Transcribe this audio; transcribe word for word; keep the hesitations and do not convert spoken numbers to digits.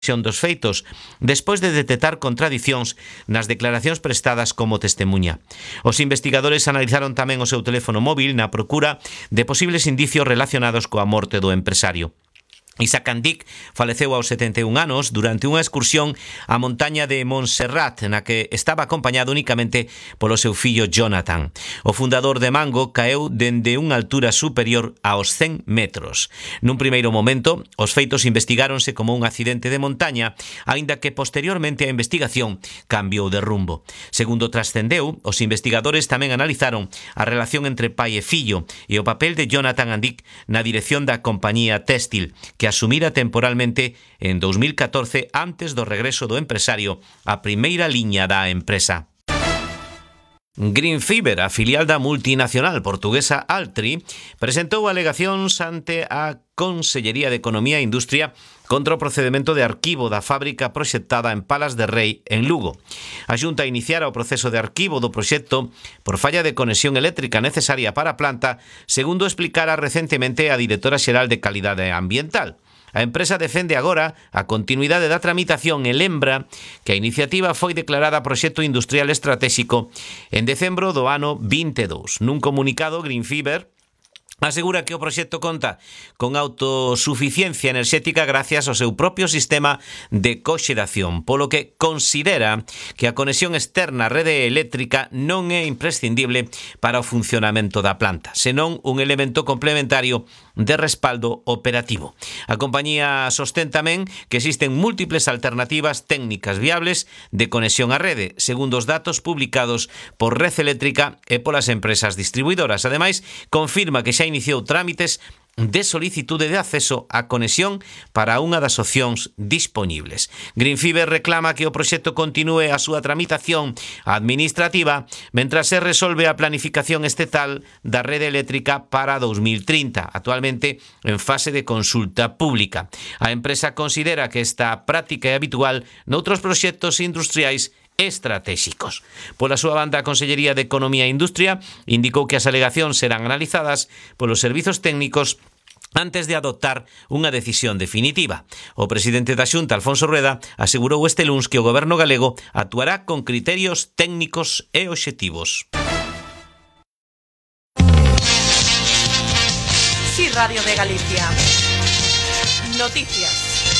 dos feitos, despois de detectar contradicións nas declaracións prestadas como testemuña. Os investigadores analizaron tamén o seu teléfono móvil na procura de posibles indicios relacionados coa morte do empresario. Isaac Andic faleceu aos setenta e un anos durante unha excursión á montaña de Montserrat, na que estaba acompañado únicamente polo seu fillo Jonathan. O fundador de Mango caeu dende unha altura superior aos cen metros. Nun primeiro momento, os feitos investigáronse como un accidente de montaña, aínda que posteriormente a investigación cambiou de rumbo. Segundo trascendeu, os investigadores tamén analizaron a relación entre pai e fillo e o papel de Jonathan Andic na dirección da compañía Textil, que asumira temporalmente en dos mil catorce antes do regreso do empresario á primeira liña da empresa. Green Fiber, a filial da multinacional portuguesa Altri, presentou alegacións ante a Consellería de Economía e Industria contra o procedemento de arquivo da fábrica proxectada en Palas de Rei, en Lugo. A Xunta iniciara o proceso de arquivo do proxecto por falla de conexión eléctrica necesaria para a planta, segundo explicara recentemente a directora xeral de Calidade Ambiental. A empresa defende agora a continuidade da tramitación e lembra que a iniciativa foi declarada proxecto industrial estratéxico en decembro do ano vinte e dous. Nun comunicado, Green Fiber asegura que o proxecto conta con autosuficiencia enerxética gracias ao seu propio sistema de coxeración, polo que considera que a conexión externa á rede eléctrica non é imprescindible para o funcionamento da planta, senón un elemento complementario de respaldo operativo. A compañía sostén tamén que existen múltiples alternativas técnicas viables de conexión á rede, segundo os datos publicados por Red Eléctrica e polas empresas distribuidoras. Ademais, confirma que xa iniciou trámites de solicitude de acceso á conexión para unha das opcións dispoñibles. Green Fiber reclama que o proxecto continúe a súa tramitación administrativa mentras se resolve a planificación estatal da rede eléctrica para dos mil trinta, actualmente en fase de consulta pública. A empresa considera que esta práctica é habitual noutros proxectos industriais estratégicos. Pola súa banda, a Consellería de Economía e Industria indicou que as alegacións serán analizadas polos servizos técnicos antes de adoptar unha decisión definitiva. O presidente da Xunta, Alfonso Rueda, asegurou este luns que o goberno galego actuará con criterios técnicos e obxectivos. Sí, Radio de Galicia. Noticias.